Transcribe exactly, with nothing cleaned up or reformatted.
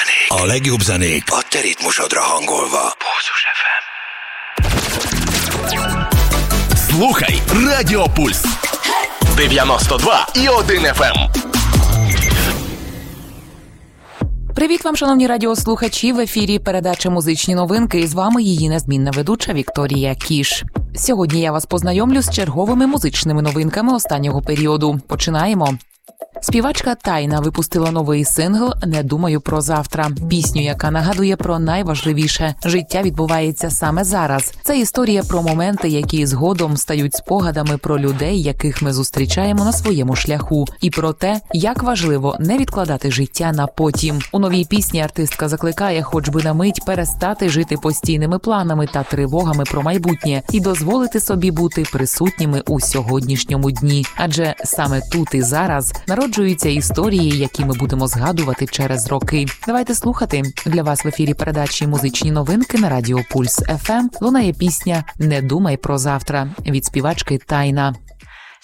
zenék. A legjobb zenék a te ritmusodra hangolva. Pulzus еф ем. Слухай Радіо Пульс. дев'яносто два і один еф ем. Привіт вам, шановні радіослухачі! В ефірі передача «Музичні новинки» і з вами її незмінна ведуча Вікторія Кіш. Сьогодні я вас познайомлю з черговими музичними новинками останнього періоду. Починаємо! Співачка Тайна випустила новий сингл «Не думаю про завтра». Пісню, яка нагадує про найважливіше – життя відбувається саме зараз. Це історія про моменти, які згодом стають спогадами про людей, яких ми зустрічаємо на своєму шляху. І про те, як важливо не відкладати життя на потім. У новій пісні артистка закликає хоч би на мить перестати жити постійними планами та тривогами про майбутнє і дозволити собі бути присутніми у сьогоднішньому дні. Адже саме тут і зараз народжується історії, які ми будемо згадувати через роки. Давайте слухати. Для вас в ефірі передачі «Музичні новинки» на Радіо Пульс еф ем лунає пісня «Не думай про завтра» від співачки Тайна.